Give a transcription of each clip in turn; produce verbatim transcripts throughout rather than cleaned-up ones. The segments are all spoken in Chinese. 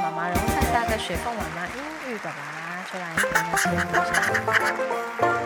妈妈荣很大的雪凤妈妈英语爸爸出来跟大家分享。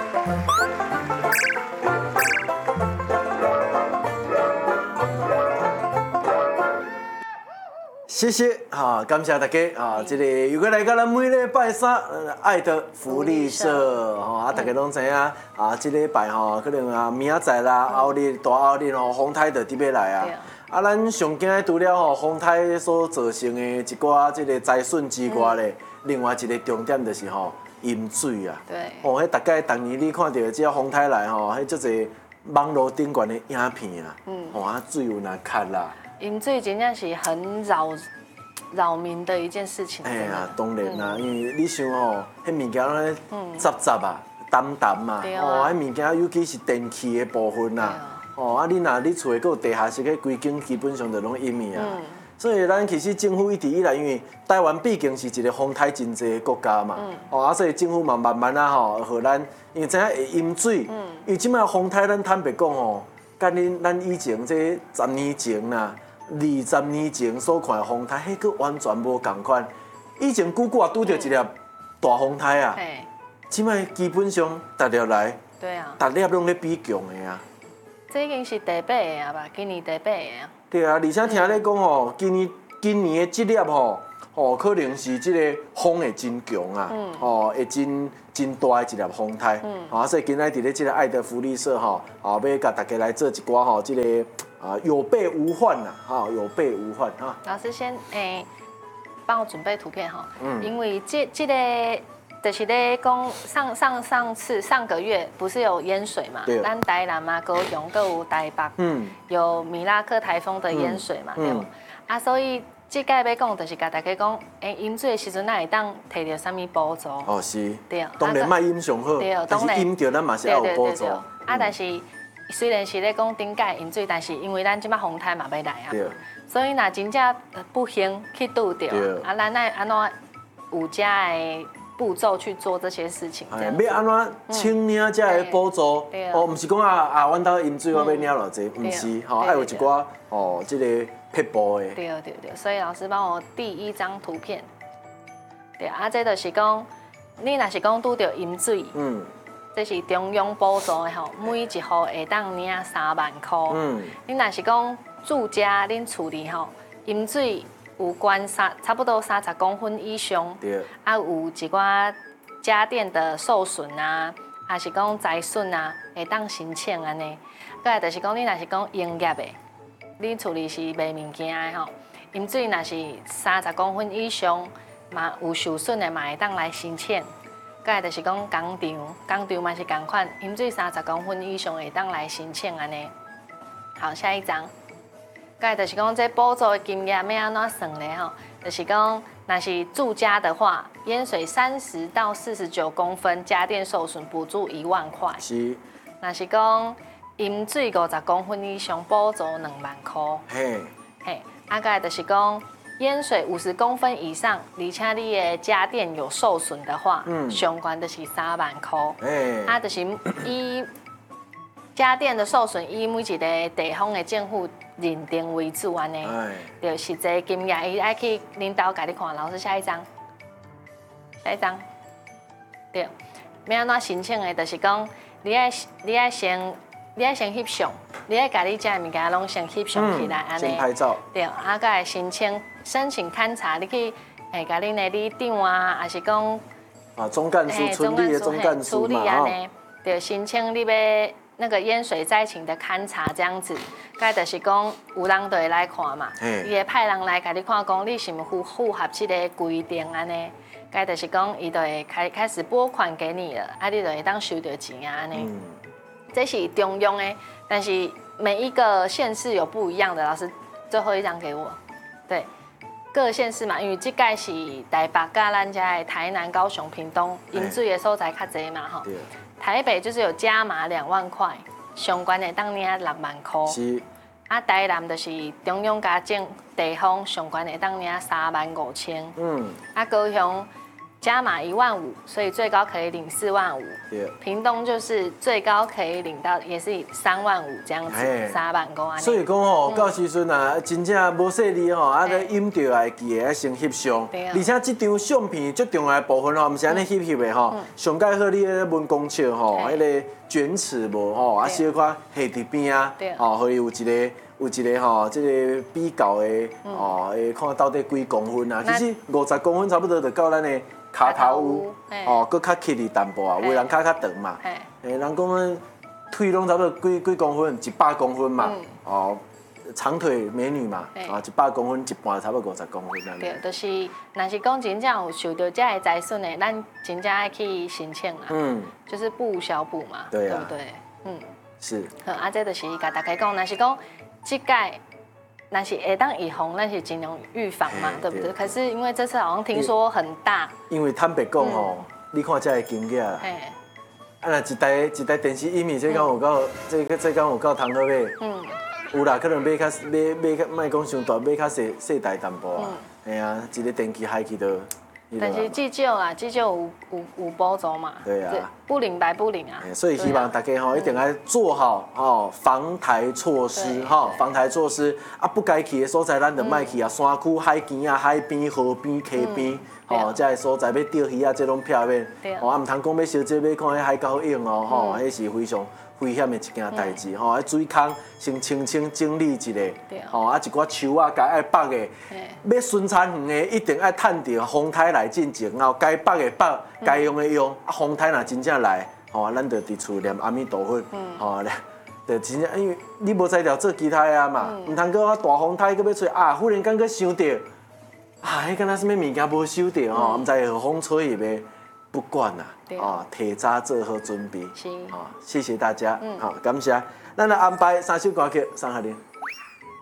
谢谢哈，感谢大家啊！这个又过来到咱每礼拜三爱的福利社吼，啊，大家拢知影啊，这礼拜吼可能啊明仔载啦，后日大后日吼风台就伫要来啊。啊，咱上惊除了吼风台所造成的一寡这个灾损之外咧，另外一个重点就是吼淹水啊。 对。 哦，迄大概当年你看到这个风台来吼，迄足侪网络顶悬的影片啊，嗯，吼啊水有哪卡啦。淹水真正是很扰扰民的一件事情。 哎呀，当然啦，嗯、因为你想吼，迄物件咧杂杂啊、澹澹嘛，哦，迄物件尤其是电器的部分啦，哦，啊，你若你厝的有地下室，迄规间基本上就拢淹去啊。嗯、所以咱其实政府一直以来，因为台湾毕竟是一个风台真济的国家嘛，嗯、哦，啊，所以政府嘛慢慢啊吼，互咱因为知影会淹水，嗯、因为即摆风台咱坦白讲吼，甲恁咱以前这十年前啦。二十年前所看的风台，迄个完全无共款。以前久久啊拄着一粒大风台啊，即摆基本上逐粒来， 对啊， 逐粒拢咧比强的啊。 这已经是第八个啊吧？今年第八个啊。 对啊，而且听咧讲吼，今年今年的这粒吼，吼可能是这个风会真强啊，哦，会真真大的一粒风台。啊，所以今仔伫咧这个爱的福利社吼，啊，要甲大家来做一寡吼，这个。啊，有备无患呐，哈，有备无患哈。 老师先诶，帮我准备图片哈，嗯，因为这这个就是咧讲上上上次上个月不是有淹水嘛，咱台南嘛、高雄、各有台北，嗯，有米拉克台风的淹水嘛，对不？啊，所以这个要讲就是甲大家讲，诶，淹水的时阵，咱会当摕到什么补助？ 哦，是， 对， 当然卖淹上好，但是淹着咱嘛是要有补助。 啊，但是。虽然是咧讲顶界淹水，但是因为咱即摆风台嘛要来啊，所以若真正不幸去拄着，啊，咱爱安怎有家的步骤去做这些事情？ 哎，要安怎清领这的补助？哦，唔是讲啊啊，阮兜淹水我要领偌济，唔是，吼，爱有一寡哦，这个撇步的。 对对对，所以老师帮我第一张图片，对啊，这就是讲，你若是讲拄着淹水，嗯。这是中央补助的吼，每一户会当领三万块。嗯，你若是讲住家恁厝里吼，淹水有关三差不多三十公分以上，对，啊有一寡家电的受损啊，还是讲财损啊，会当申请安尼。再来就是讲你若是讲营业的，你厝里是卖物件的吼，淹水若是三十公分以上，嘛有受损的嘛会当来申请。再来就是讲工厂，工厂嘛是同款，淹水三十公分以上会当来申请安尼。好，下一张。再来就是讲这补助的金额要安怎算呢？吼，就是讲若是住家的话，淹水三十到四十九公分，家电受损补助一万块。是。若是讲淹水五十公分以上，补助两万块。嘿。嘿，啊，再来就是讲。淹水五十公分以上，而且你的家电有受损的话，嗯，相关的是三万块。哎，啊，就是以家电的受损，以每一个地方的政府认定为主安尼。哎，就实际金额，伊爱去领导给你看。老师，下一张，下一张，对，要安怎申请的？就是讲，你爱你爱先。你爱先翕相，你爱家己遮的物件拢先翕相起来，安尼。 先拍照。 对，啊，再来申请申请勘察，你去诶，家恁的里长啊，还是讲啊，总干事、村里的总干事嘛， 哈。对，申请你要那个淹水灾情的勘察这样子，该就是讲有人就会来看嘛，伊会派人来家你看，讲你是毋符符合这个规定安尼。该就是讲，伊就会开开始拨款给你了，啊，你就会当收到钱啊安尼。这是中央的，但是每一个县市有不一样的。老师，最后一张给我。对，各县市嘛，因为这届是台北、甲咱家的台南、高雄、屏东淹水的所在较侪嘛，吼。台北就是有加码两万块，相关的当领六万块。是。啊，台南就是中央加政地方相关的当领三万五千。嗯。啊，高雄加码一万五，所以最高可以领四万五。屏东就是最高可以领到，也是三万五这样子，三万公安。 所以讲吼，到时阵啊，真正无说你吼，啊，咧饮着会记得先翕相，而且这张相片最重要的部分吼，毋是安尼翕翕的吼，上介好你咧文公笑吼，迄个卷尺无吼，啊小可下伫边啊，吼，互伊有一个。有一个吼，即个比较的哦，会看到底几公分啊？其实五十公分差不多就到咱的骹头有，哦，搁较起哩淡薄啊，有的人骹较长嘛。诶，人讲咱腿拢差不多几几公分，一百公分嘛，哦，长腿美女嘛，啊，一百公分一半差不多五十公分啊。 对，就是，若是讲真正有受到这个财损的，咱真正爱去申请啦。嗯。就是不无小补嘛，对不对？嗯。是。好，啊，这就是甲大家讲，若是讲。这届那是会当预防，那是尽量预防嘛，对不对？可是因为这次好像听说很大。因为坦白讲吼，你看这个经验啦，啊，若一台一台电视影片，这讲有够，这这讲有够通好买。嗯。有啦，可能买较买买较，莫讲伤大，买较细细台淡薄啊。哎呀，一个电器害去都。但是至少啦，至少有有有补助嘛。对啊。不领白不领啊。所以希望大家吼一定要做好吼防台措施吼，防台措施啊，不该去的所在咱就莫去啊，山区、海边啊、海边、河边、溪边吼，这个所在要钓鱼啊，这拢避免。哦，啊，唔通讲要小姐要看迄海狗泳哦，吼，迄是非常危险的一件代志吼，迄水坑先清清整理一下，吼，啊一寡树啊该爱拔的，要顺产园的一定要趁着风台来进前，然后该拔的拔，该用的用，啊风台若真正来，吼，咱就伫厝念阿弥陀佛，吼，就真正因为你无才调做其他啊嘛，唔通搁大风台搁要出啊，忽然间搁想到，啊，迄敢若什么物件无收到吼，唔知何风吹入的。不管啦，啊，提早做好准备，啊，谢谢大家，好，感谢，咱来安排三首歌曲送给您。